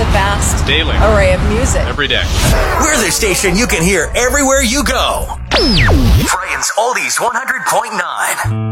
a vast Daily. array of music. Every day. We're the station you can hear everywhere you go. Friends Oldies 100.9.